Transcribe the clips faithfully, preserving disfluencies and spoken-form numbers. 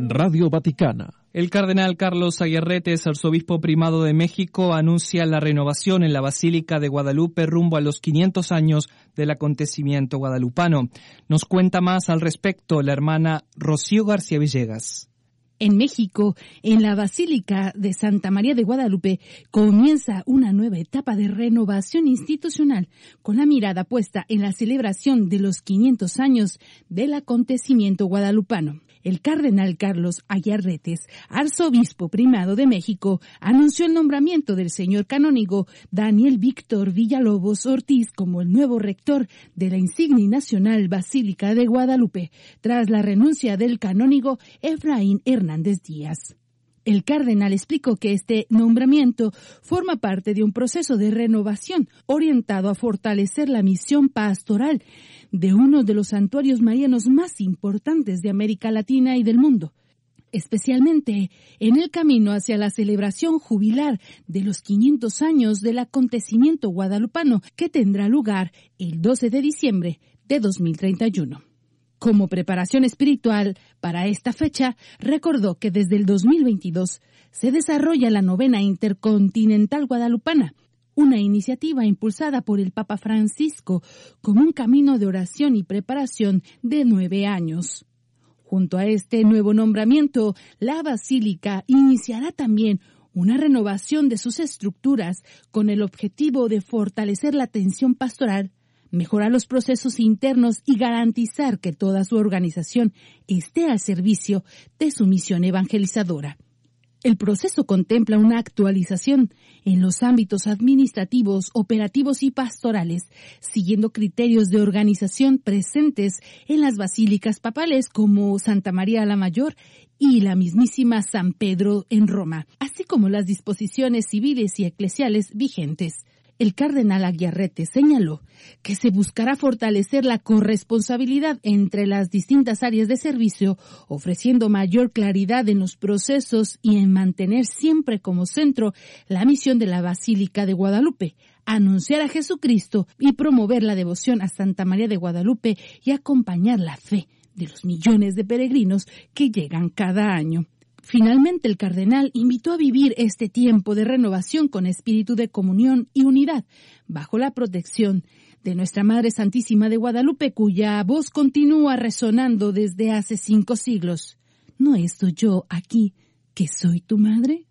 Radio Vaticana. El cardenal Carlos Aguirretes, arzobispo primado de México, anuncia la renovación en la Basílica de Guadalupe rumbo a los quinientos años del acontecimiento guadalupano. Nos cuenta más al respecto la hermana Rocío García Villegas. En México, en la Basílica de Santa María de Guadalupe, comienza una nueva etapa de renovación institucional, con la mirada puesta en la celebración de los quinientos años del acontecimiento guadalupano. El cardenal Carlos Aguirretes, arzobispo primado de México, anunció el nombramiento del señor canónigo Daniel Víctor Villalobos Ortiz como el nuevo rector de la insigne y nacional Basílica de Guadalupe, tras la renuncia del canónigo Efraín Hernández Díaz. El cardenal explicó que este nombramiento forma parte de un proceso de renovación orientado a fortalecer la misión pastoral de uno de los santuarios marianos más importantes de América Latina y del mundo, especialmente en el camino hacia la celebración jubilar de los quinientos años del acontecimiento guadalupano que tendrá lugar el doce de diciembre de dos mil treinta y uno. Como preparación espiritual para esta fecha, recordó que desde el dos mil veintidós se desarrolla la novena intercontinental guadalupana, una iniciativa impulsada por el Papa Francisco como un camino de oración y preparación de nueve años. Junto a este nuevo nombramiento, la Basílica iniciará también una renovación de sus estructuras con el objetivo de fortalecer la atención pastoral, mejorar los procesos internos y garantizar que toda su organización esté al servicio de su misión evangelizadora. El proceso contempla una actualización en los ámbitos administrativos, operativos y pastorales, siguiendo criterios de organización presentes en las basílicas papales como Santa María la Mayor y la mismísima San Pedro en Roma, así como las disposiciones civiles y eclesiales vigentes. El cardenal Aguirretes señaló que se buscará fortalecer la corresponsabilidad entre las distintas áreas de servicio, ofreciendo mayor claridad en los procesos y en mantener siempre como centro la misión de la Basílica de Guadalupe, anunciar a Jesucristo y promover la devoción a Santa María de Guadalupe y acompañar la fe de los millones de peregrinos que llegan cada año. Finalmente, el cardenal invitó a vivir este tiempo de renovación con espíritu de comunión y unidad, bajo la protección de nuestra Madre Santísima de Guadalupe, cuya voz continúa resonando desde hace cinco siglos. ¿No estoy yo aquí, que soy tu madre?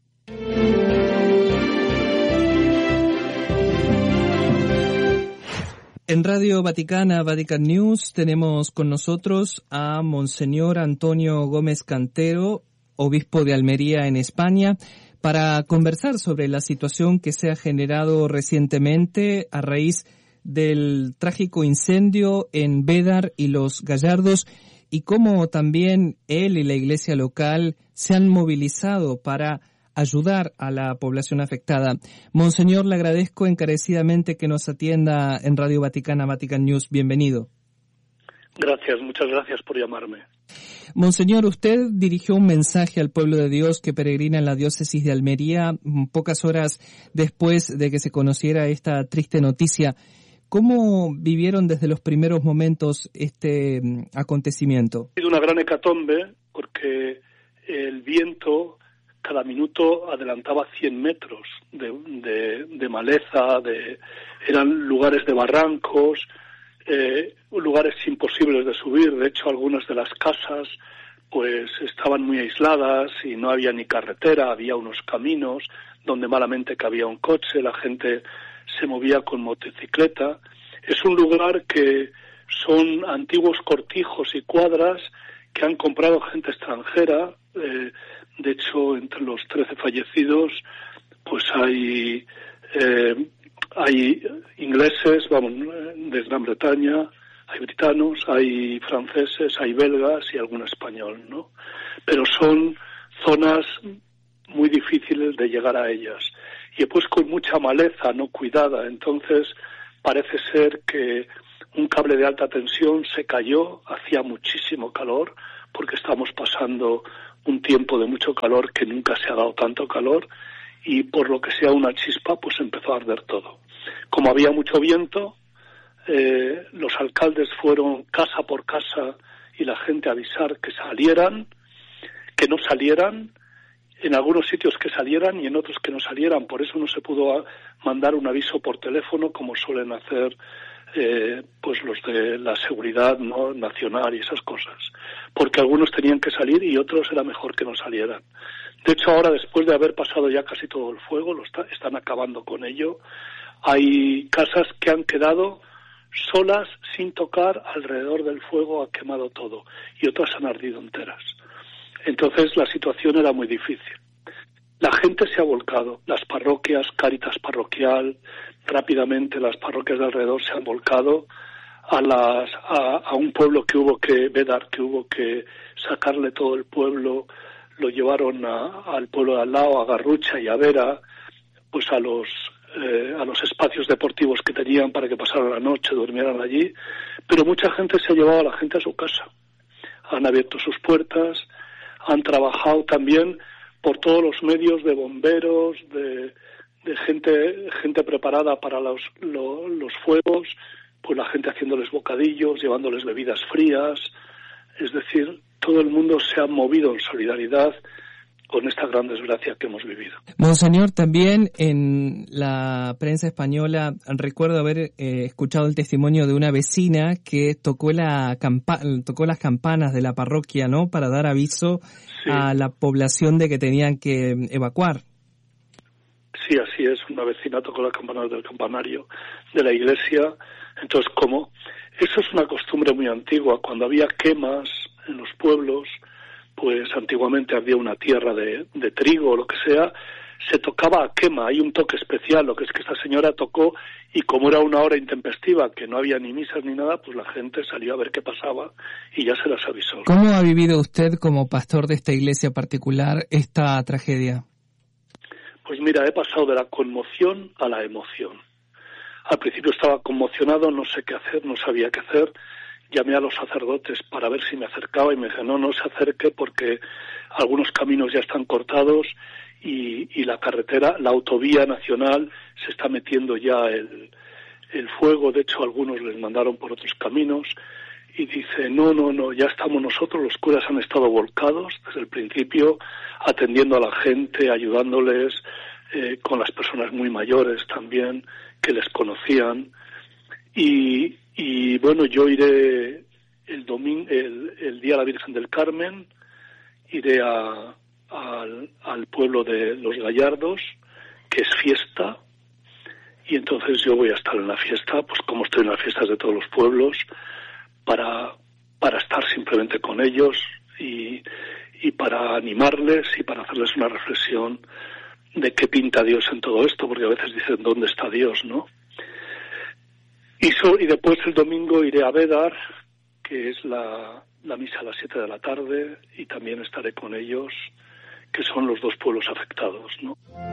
En Radio Vaticana, Vatican News, tenemos con nosotros a Monseñor Antonio Gómez Cantero, obispo de Almería en España, para conversar sobre la situación que se ha generado recientemente a raíz del trágico incendio en Bédar y Los Gallardos y cómo también él y la iglesia local se han movilizado para ayudar a la población afectada. Monseñor, le agradezco encarecidamente que nos atienda en Radio Vaticana, Vatican News. Bienvenido. Gracias, muchas gracias por llamarme. Monseñor, usted dirigió un mensaje al pueblo de Dios que peregrina en la diócesis de Almería pocas horas después de que se conociera esta triste noticia. ¿Cómo vivieron desde los primeros momentos este acontecimiento? Ha sido una gran hecatombe porque el viento cada minuto adelantaba cien metros de, de, de maleza, de, eran lugares de barrancos, Eh, lugares imposibles de subir. De hecho, algunas de las casas pues estaban muy aisladas y no había ni carretera, había unos caminos donde malamente cabía un coche, la gente se movía con motocicleta. Es un lugar que son antiguos cortijos y cuadras que han comprado gente extranjera. Eh, de hecho, entre los trece fallecidos pues hay eh, Hay ingleses, vamos, de Gran Bretaña, hay britanos, hay franceses, hay belgas y algún español, ¿no? Pero son zonas muy difíciles de llegar a ellas. Y después con mucha maleza no cuidada, entonces parece ser que un cable de alta tensión se cayó, hacía muchísimo calor, porque estamos pasando un tiempo de mucho calor que nunca se ha dado tanto calor, y por lo que sea una chispa, pues empezó a arder todo. Como había mucho viento, eh, los alcaldes fueron casa por casa y la gente a avisar que salieran, que no salieran, en algunos sitios que salieran y en otros que no salieran. Por eso no se pudo mandar un aviso por teléfono como suelen hacer eh, pues los de la seguridad, ¿no?, nacional y esas cosas, porque algunos tenían que salir y otros era mejor que no salieran. De hecho, ahora, después de haber pasado ya casi todo el fuego, lo está, están acabando con ello. Hay casas que han quedado solas, sin tocar, alrededor del fuego, ha quemado todo, y otras han ardido enteras. Entonces la situación era muy difícil. La gente se ha volcado, las parroquias, Cáritas parroquial, rápidamente las parroquias de alrededor se han volcado a, las, a, a un pueblo que hubo que, Bédar, que hubo que sacarle todo el pueblo, lo llevaron a, al pueblo de al lado, a Garrucha y a Vera, pues a los, eh, a los espacios deportivos que tenían para que pasaran la noche, durmieran allí, pero mucha gente se ha llevado a la gente a su casa. Han abierto sus puertas, han trabajado también por todos los medios de bomberos, de, de gente gente preparada para los, lo, los fuegos, pues la gente haciéndoles bocadillos, llevándoles bebidas frías. Es decir, todo el mundo se ha movido en solidaridad con esta gran desgracia que hemos vivido. Monseñor, también en la prensa española recuerdo haber eh, escuchado el testimonio de una vecina que tocó la campa- tocó las campanas de la parroquia, ¿no?, para dar aviso sí. a la población de que tenían que evacuar. Sí, así es. Una vecina tocó las campanas del campanario de la iglesia. Entonces, ¿cómo? Eso es una costumbre muy antigua. Cuando había quemas en los pueblos, pues antiguamente había una tierra de, de trigo o lo que sea, se tocaba a quema. Hay un toque especial, lo que es que esta señora tocó, y como era una hora intempestiva, que no había ni misas ni nada, pues la gente salió a ver qué pasaba y ya se las avisó. ¿Cómo ha vivido usted como pastor de esta iglesia particular esta tragedia? Pues mira, he pasado de la conmoción a la emoción. Al principio estaba conmocionado, no sé qué hacer, no sabía qué hacer. Llamé a los sacerdotes para ver si me acercaba y me dije, no, no se acerque porque algunos caminos ya están cortados y, y la carretera, la autovía nacional, se está metiendo ya el, el fuego. De hecho, algunos les mandaron por otros caminos. Y dice, no, no, no, ya estamos nosotros, los curas han estado volcados desde el principio, atendiendo a la gente, ayudándoles, eh, con las personas muy mayores también, que les conocían. Y, y bueno, yo iré el domingo, el, el día de la Virgen del Carmen, iré a, a, al pueblo de Los Gallardos, que es fiesta, y entonces yo voy a estar en la fiesta, pues como estoy en las fiestas de todos los pueblos, para para estar simplemente con ellos y, y para animarles y para hacerles una reflexión de qué pinta Dios en todo esto, porque a veces dicen, ¿dónde está Dios?, ¿no? Y, so, y después el domingo iré a Bédar, que es la, la misa a las siete de la tarde, y también estaré con ellos, que son los dos pueblos afectados, ¿no?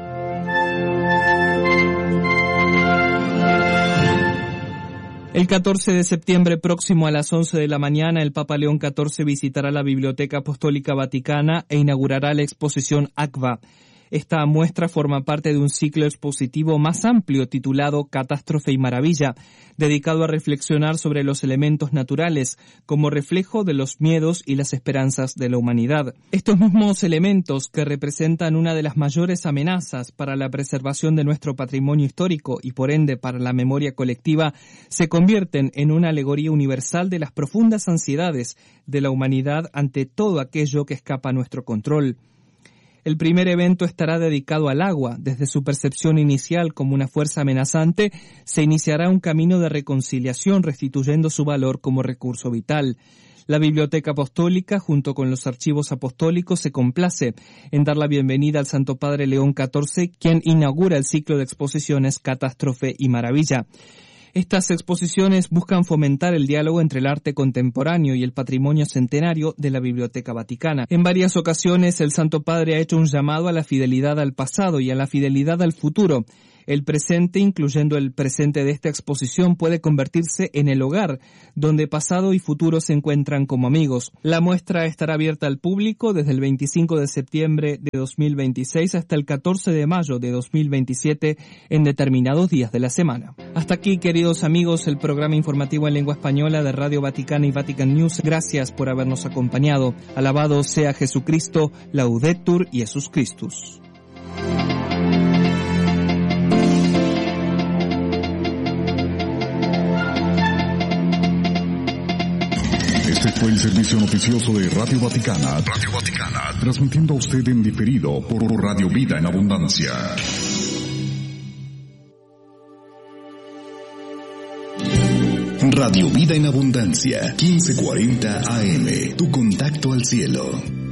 El catorce de septiembre próximo a las once de la mañana, el Papa León catorce visitará la Biblioteca Apostólica Vaticana e inaugurará la exposición ACVA. Esta muestra forma parte de un ciclo expositivo más amplio titulado Catástrofe y Maravilla, dedicado a reflexionar sobre los elementos naturales como reflejo de los miedos y las esperanzas de la humanidad. Estos mismos elementos, que representan una de las mayores amenazas para la preservación de nuestro patrimonio histórico y por ende para la memoria colectiva, se convierten en una alegoría universal de las profundas ansiedades de la humanidad ante todo aquello que escapa a nuestro control. El primer evento estará dedicado al agua. Desde su percepción inicial como una fuerza amenazante, se iniciará un camino de reconciliación restituyendo su valor como recurso vital. La Biblioteca Apostólica, junto con los archivos apostólicos, se complace en dar la bienvenida al Santo Padre León catorce, quien inaugura el ciclo de exposiciones Catástrofe y Maravilla. Estas exposiciones buscan fomentar el diálogo entre el arte contemporáneo y el patrimonio centenario de la Biblioteca Vaticana. En varias ocasiones, el Santo Padre ha hecho un llamado a la fidelidad al pasado y a la fidelidad al futuro. El presente, incluyendo el presente de esta exposición, puede convertirse en el hogar, donde pasado y futuro se encuentran como amigos. La muestra estará abierta al público desde el veinticinco de septiembre de dos mil veintiséis hasta el catorce de mayo de dos mil veintisiete en determinados días de la semana. Hasta aquí, queridos amigos, el programa informativo en lengua española de Radio Vaticana y Vatican News. Gracias por habernos acompañado. Alabado sea Jesucristo, Laudetur Jesus Christus. Este fue el servicio noticioso de Radio Vaticana, Radio Vaticana, transmitiendo a usted en diferido por Radio Vida en Abundancia. Radio Vida en Abundancia, quince cuarenta A M, tu contacto al cielo.